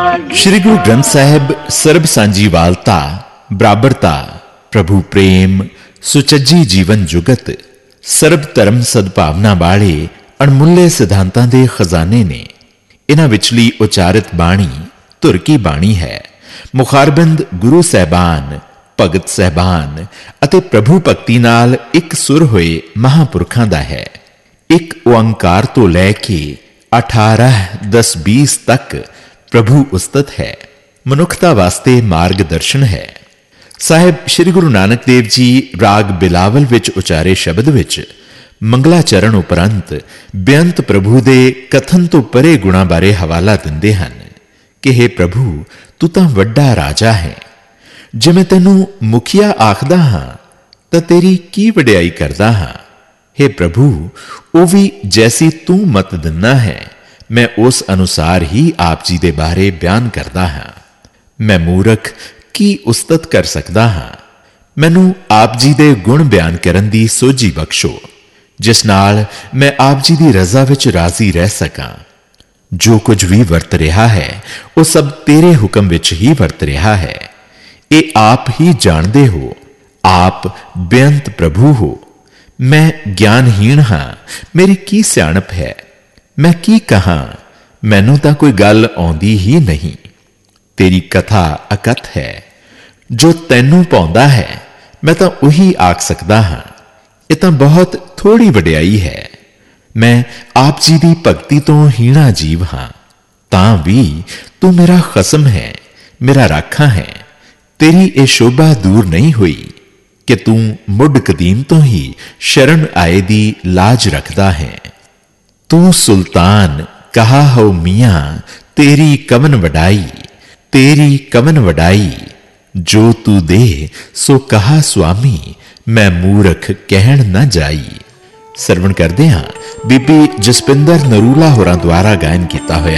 Shri Guru Granth Sahib SERB सांझीवालता, बराबरता, प्रभु प्रेम, सुचज्जी जीवन जुगत, SERB धर्म सद्भावना वाले अणमुल्ले सिद्धांतां दे खजाने ने। इन्हां विचली उचारित बाणी धुर की बाणी है। मुखारबिंद गुरु साहबान, भगत साहबान अते प्रभु भक्ति नाल एक सुर होए महापुरखां दा है। एक ओंकार तो लैके 18, 10, 20 तक प्रभु उस्तत है। मनुखता वास्ते मार्गदर्शन है। साहिब श्री गुरु नानक देव जी राग बिलावल विच उचारे शब्द विच मंगलाचरण उपरंत बेअंत प्रभु दे कथन तो परे गुणा बारे हवाला दिंदे हन कि हे प्रभु तू तां वड्डा राजा है। जिवें तैनूं मुखिया आखदा हां तां तेरी की वडियाई करदा हां। हे प्रभु ओ भी जैसी तू मत दिना है मैं उस अनुसार ही आप जी दे बारे बयान करदा हां। मैं मूर्ख की उस्तत कर सकदा हां। मैनू आप जी दे गुण बयान करन दी सोझी बख्शो जिस नाल मैं आप जी दी रजा विच राजी रह सकां। जो कुछ भी वरत रहा है वो सब तेरे हुक्म विच ही वरत रहा है। ये आप ही जानदे हो। आप बेअंत प्रभु हो। मैं ज्ञानहीन हां। मेरी की सियाणप है। मैं की कहां। मैनू तां कोई गल आउंदी ही नहीं। तेरी कथा अकथ है। जो तैनू पाउंदा है मैं तां उही आख सकदा हां। ये तां बहुत थोड़ी वडियाई है। मैं आप जी दी भगति तो हीणा जीव हां। तां भी तू मेरा खसम है, मेरा राखा है। तेरी ये शोभा दूर नहीं हुई कि तू मुड कदीम तो ही शरण आए दी लाज रखदा है। तू सुल्तान कहा हो मियां तेरी कवन वडाई, तेरी कवन वडाई। जो तू दे सो कहा स्वामी मैं मूर्ख कहण न जाई। सरवण करदे हां बीबी जसपिंदर नरूला होरां द्वारा गायन किया होया